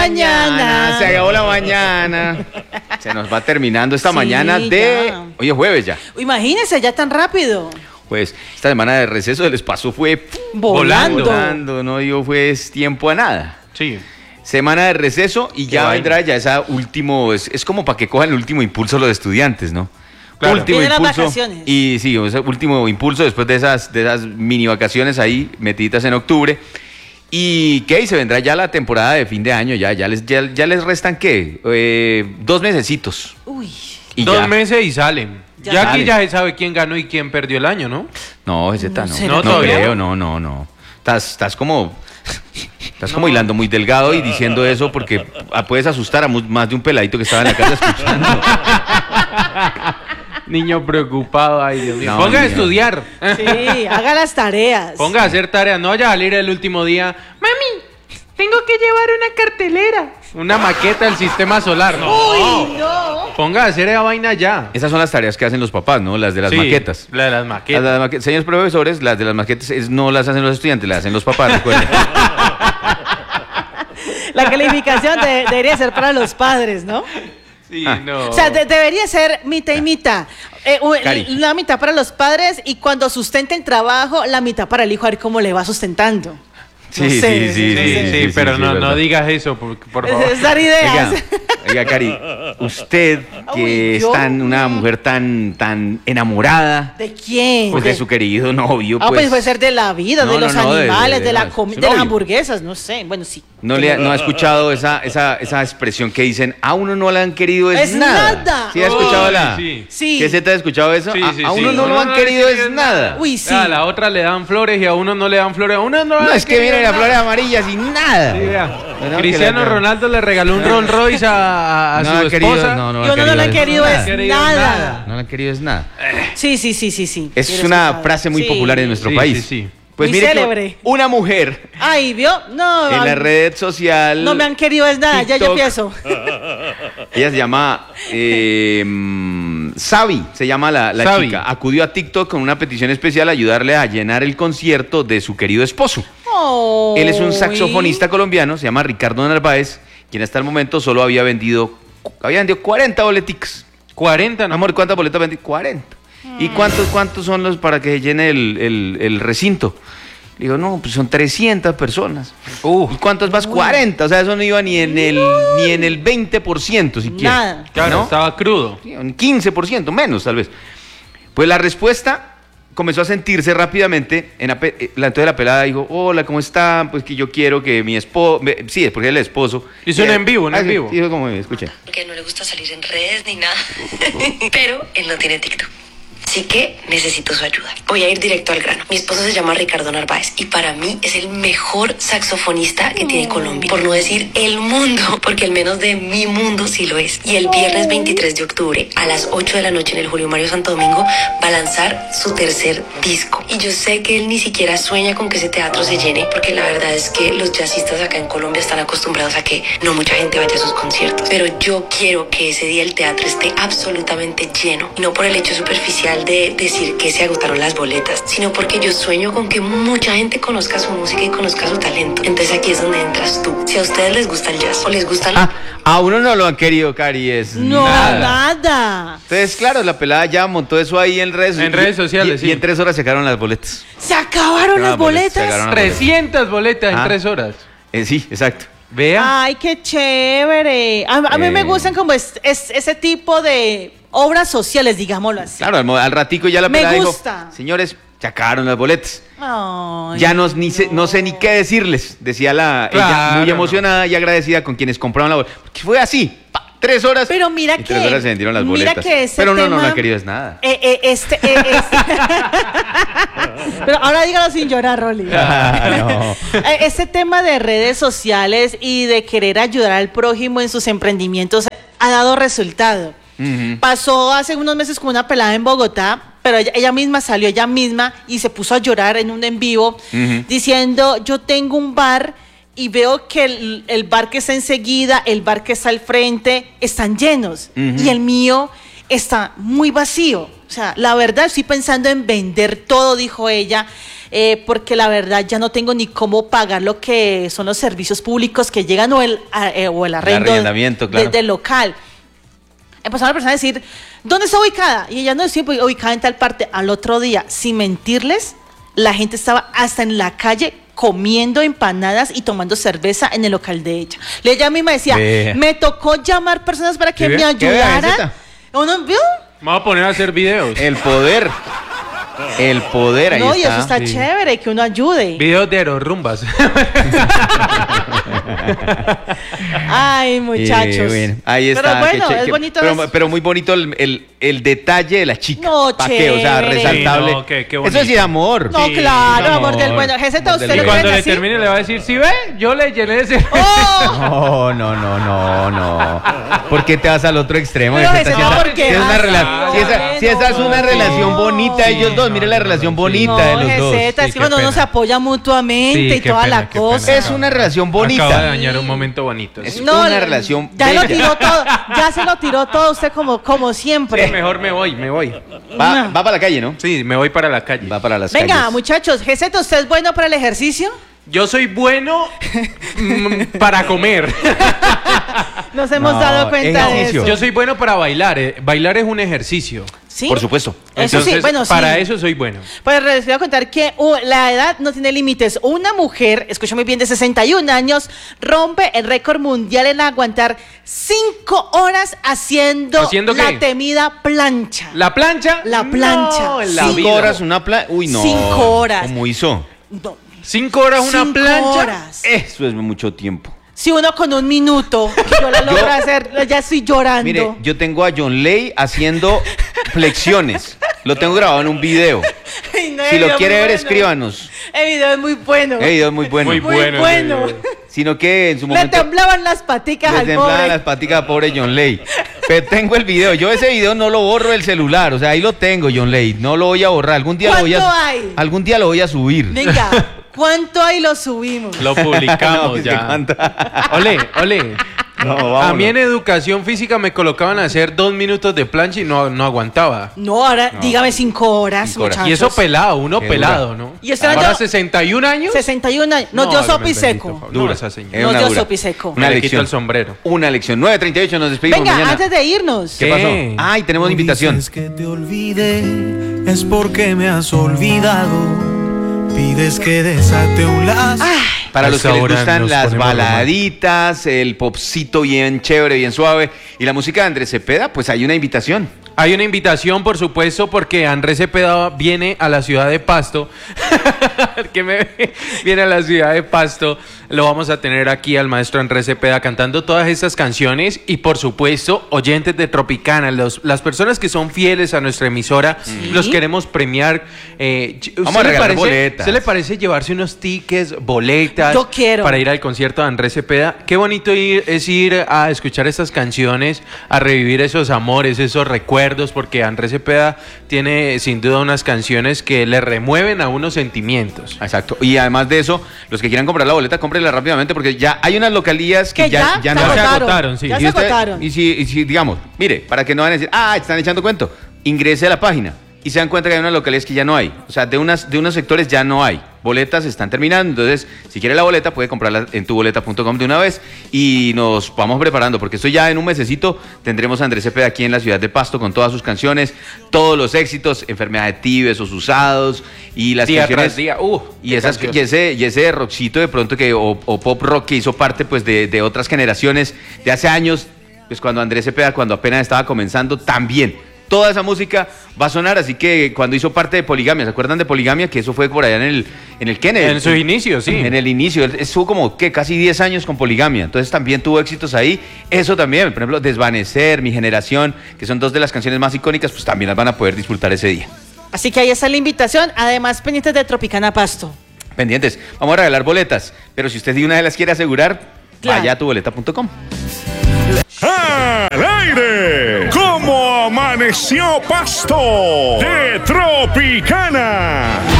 mañana. Se acabó la mañana. Se nos va terminando esta Sí, mañana de... ya. Hoy es jueves ya. Imagínense, ya tan rápido. Pues esta semana de receso se les pasó fue... Volando. Volando, no dio pues tiempo a nada. Sí. Semana de receso y ya vaina. vendrá ya esa último... Es como para que cojan el último impulso los estudiantes, ¿no? Claro. Último Vienen las impulso. vacaciones. Y sí, ese último impulso después de esas mini vacaciones ahí metiditas en octubre. Y ¿qué? Y se vendrá ya la temporada de fin de año, ya les restan ¿qué? 2 mesecitos. Uy. Y 2 ya. meses y salen. Ya Ya aquí sale. ya se sabe quién ganó y quién perdió el año, ¿no? No, ese no. ¿será No, que todavía? creo, no. Estás como hilando muy delgado y diciendo eso porque puedes asustar a más de un peladito que estaba en la casa escuchando. Niño preocupado, ay Dios mío. No, Ponga a niño. estudiar. Sí, haga las tareas. Ponga a hacer tareas. No vaya a salir el último día. Mami, tengo que llevar una cartelera. Una maqueta del sistema solar. Uy, no. Ponga a hacer esa vaina ya. Esas son las tareas que hacen los papás, ¿no? Las de las Sí, maquetas. La de las maquetas. Señores profesores, las de las maquetas no las hacen los estudiantes, las hacen los papás, recuerden. La calificación debería ser para los padres, ¿no? Sí, Ah. no. O sea, debería ser mitad y mitad. Cari. La mitad para los padres y cuando sustenten trabajo, la mitad para el hijo, a ver cómo le va sustentando. Sí, No sé, Sí, pero no verdad. digas eso, por favor. Es dar ideas. Oiga, Cari, usted que Uy, es yo. una mujer tan enamorada ¿De quién? pues de su querido novio, pues puede ser de la vida, No, de los no, animales, de, la su de las novio. hamburguesas, no sé. Bueno, sí. No ha escuchado esa expresión que dicen, a uno no le han querido Es nada. ¿Sí ha escuchado Uy, la? sí. Sí. ¿Qué se te ha escuchado eso? Sí, sí, a sí. uno no lo han querido es nada. Uy, sí. A la otra le dan flores y a uno no le dan flores. A uno no, No, le es que han vienen querido las flores nada. amarillas y nada. Sí, vea. No, que Cristiano le- Ronaldo le regaló un Rolls Royce a No su han querido, esposa. no Y uno no le ha querido nada. es Querido nada. No le han querido es nada. Sí. Es Quiero una escuchar. frase muy Sí. popular en nuestro Sí, país. sí, sí. Pues Muy mire que célebre. una mujer Ay, ¿vio? No. en ay, la red social, No me han querido es nada, ya yo TikTok. empiezo. ella se llama Sabi, se llama la Sabi. chica. Acudió a TikTok con una petición especial a ayudarle a llenar el concierto de su querido esposo. Él es un saxofonista colombiano, se llama Ricardo Narváez, quien hasta el momento solo había vendido 40 boleticos. 40, ¿no? Amor, ¿cuántas boletas vendí? 40. ¿Y cuántos son los para que se llene el recinto? Le digo, no, pues son 300 personas. ¿Y cuántos más? 40. O sea, eso no iba ni en el 20% siquiera. Nada. Claro, ¿no? estaba crudo. Sí, un 15%, menos tal vez. Pues la respuesta comenzó a sentirse rápidamente. Entonces la pelada dijo, hola, ¿cómo están? Pues que yo quiero que mi esposo... Sí, es porque él es el esposo. Hizo un en vivo, un en sí, vivo. Dijo como, escuché. Porque no le gusta salir en redes ni nada. Pero él no tiene TikTok. Así que necesito su ayuda. Voy a ir directo al grano. Mi esposo se llama Ricardo Narváez y para mí es el mejor saxofonista que tiene Colombia. Por no decir el mundo, porque al menos de mi mundo sí lo es. Y el viernes 23 de octubre a las 8 de la noche en el Julio Mario Santo Domingo va a lanzar su tercer disco. Y yo sé que él ni siquiera sueña con que ese teatro se llene, porque la verdad es que los jazzistas acá en Colombia están acostumbrados a que no mucha gente vaya a sus conciertos. Pero yo quiero que ese día el teatro esté absolutamente lleno. Y no por el hecho superficial de decir que se agotaron las boletas, sino porque yo sueño con que mucha gente conozca su música y conozca su talento. Entonces aquí es donde entras tú. Si a ustedes les gusta el jazz o les gusta A uno no lo han querido, Cari, es No, nada. nada. Entonces, claro, la pelada ya montó eso ahí en redes sociales, y sí. en 3 horas sacaron las boletas. Se acabaron las Se boletas. acabaron. 300 boletas en Ah. 3 horas. Sí, exacto. Vea. Ay, qué chévere. A mí me gustan como ese tipo de obras sociales, digámoslo así. Claro, al ratico ya la Me pelada gusta. dijo, señores, se acabaron las boletas. Ay, Ya no sé ni qué decirles, decía ella Claro, muy no. emocionada y agradecida con quienes compraron la boleta. Porque fue así, 3 horas. Pero mira y que 3 horas se vendieron las mira boletas. que ese Pero no tema- han querido es nada. Pero ahora dígalo sin llorar, Rolly. Ah, no. Ese tema de redes sociales y de querer ayudar al prójimo en sus emprendimientos ha dado resultado. Ujú. Pasó hace unos meses con una pelada en Bogotá, pero ella misma salió ella misma y se puso a llorar en un en vivo diciendo, yo tengo un bar y veo que el bar que está enseguida, el bar que está al frente, están llenos y el mío está muy vacío. O sea, la verdad estoy pensando en vender todo, dijo ella, porque la verdad ya no tengo ni cómo pagar lo que son los servicios públicos que llegan o el arrendo arrendamiento, claro. del local. Empezó la persona a decir, ¿dónde está ubicada? Y ella no decía, pues, ubicada en tal parte. Al otro día, sin mentirles, la gente estaba hasta en la calle comiendo empanadas y tomando cerveza en el local de ella. Ella misma decía, me tocó llamar personas para que me ayudaran. ¿Uno vio? Vamos a poner a hacer videos. El poder, ahí está. No, y eso está chévere, que uno ayude. Videos de aerorrumbas. Ay, muchachos. Bueno, ahí está. Pero bueno, es bonito. Pero muy bonito el detalle de la chica. No, ¿Pa' qué? O sea, chévere. resaltable. Sí, no, qué bonito. Eso sí es amor. No, Sí, claro, amor amor. del bueno. Geseta, ¿usted Y lo Y cuando creen le así? termine le va a decir, ¿sí ve? Yo le llené ese... ¡Oh! No. ¿Por qué te vas al otro extremo? Pero Esa ese sí no, es- ¿por qué? si es una Ah, rela- si esa es una no. relación bonita, ellos dos, mire la relación bonita de No, los dos. Geseta, Sí, es que qué cuando uno pena. se apoya mutuamente Sí, y qué toda pena, la qué cosa. pena. Es una relación Acaba de bonita. dañar un momento bonito. Es Sí, una relación Ya lo bella. tiró todo, ya se lo tiró todo usted como siempre. mejor me voy. Va para la calle, ¿no? Sí, me voy para la calle. Va para las Venga, calles. muchachos, Geseta, ¿usted es bueno para el ejercicio? Yo soy bueno para comer. Nos hemos No, dado cuenta de ejercicio. eso. Yo soy bueno para bailar. Bailar es un ejercicio. ¿Sí? Por supuesto. Eso sí, Entonces, bueno, sí. para eso soy bueno. Pues les voy a contar que la edad no tiene límites. Una mujer, escucha muy bien, de 61 años, rompe el récord mundial en aguantar 5 horas haciendo ¿Haciendo la qué? temida plancha. ¿La plancha? La plancha. No, en la 5 vida. horas una plancha. Uy, no. 5 horas. ¿Cómo hizo? No, 5 horas una 5 plancha. horas. Eso es mucho tiempo. Si uno con un minuto que yo la logro hacer, ya estoy llorando. Mire, yo tengo a John Ley haciendo flexiones. Lo tengo grabado en un video. Ay, no, Si el lo video quiere muy ver, bueno. escríbanos. El video es muy bueno. El video es muy bueno. Muy Muy bueno, bueno. sí. Sino que en su Le momento temblaban las paticas le al temblaban pobre. las paticas a pobre John Ley. Pero tengo el video. Yo ese video no lo borro del celular. O sea, ahí lo tengo, John Ley. No lo voy a borrar. Algún día lo voy ¿Cuánto a hay? algún día lo voy a subir. Venga, ¿cuánto hay lo subimos? Lo publicamos No, es que ya. cuánta. Ole. No, A vámonos. mí en educación física me colocaban a hacer 2 minutos de plancha y no aguantaba. No, ahora dígame 5 horas, 5 horas. muchachos. Y eso pelado, uno Qué pelado, dura. ¿no? Y usted Ahora no- 61 años. 61 años. No, yo soy piseco. Dura esa señora. No, una yo dura. soy piseco. Una Me le quito lección. el sombrero. Una lección. 9:38 nos despedimos Venga, mañana. antes de irnos. ¿Qué ¿Qué? pasó? Ay, tenemos invitación. Dices que te olvidé, es porque me has olvidado. Pides que desate un lazo. Para A los que esa les hora gustan nos las ponemos baladitas, el popcito bien chévere, bien suave y la música de Andrés Cepeda, pues hay una invitación. Hay una invitación, por supuesto, porque Andrés Cepeda viene a la ciudad de Pasto. El que me ve viene a la ciudad de Pasto. Lo vamos a tener aquí al maestro Andrés Cepeda cantando todas estas canciones. Y por supuesto, oyentes de Tropicana, las personas que son fieles a nuestra emisora, los queremos premiar. Vamos a regalar boletas. ¿Se le parece llevarse unos tickets, boletas? Yo quiero. Para ir al concierto de Andrés Cepeda. Qué bonito es ir a escuchar estas canciones, a revivir esos amores, esos recuerdos, porque Andrés Cepeda tiene sin duda unas canciones que le remueven a unos sentimientos. Exacto. Y además de eso, los que quieran comprar la boleta, cómprenla rápidamente porque ya hay unas localías que Que ya no se se agotaron. agotaron, sí. Ya Y se usted- agotaron. Y si, digamos, mire, para que no van a decir, están echando cuento, ingrese a la página y se dan cuenta que hay unas localidades que ya no hay. O sea, de unos sectores ya no hay. Boletas están terminando, entonces, si quiere la boleta, puede comprarla en tuboleta.com de una vez y nos vamos preparando, porque esto ya en un mesecito tendremos a Andrés Cepeda aquí en la ciudad de Pasto con todas sus canciones, todos los éxitos, Enfermedad de ti, Besos usados y las Día canciones... tras día. Y, ese rockcito de pronto o pop rock que hizo parte pues de otras generaciones de hace años, pues cuando Andrés Cepeda, cuando apenas estaba comenzando, también. Toda esa música va a sonar, así que cuando hizo parte de Poligamia, ¿se acuerdan de Poligamia? Que eso fue por allá en el Kennedy. En su inicio, sí. En el inicio, él estuvo como, ¿qué? Casi 10 años con Poligamia, entonces también tuvo éxitos ahí. Eso también, por ejemplo, Desvanecer, Mi Generación, que son dos de las canciones más icónicas, pues también las van a poder disfrutar ese día. Así que ahí está la invitación. Además, pendientes de Tropicana Pasto. Pendientes, vamos a regalar boletas, pero si usted de una de las quiere asegurar, Claro. vaya a tuboleta.com. ¡Al aire! ¿Cómo amaneció Pasto? De Tropicana.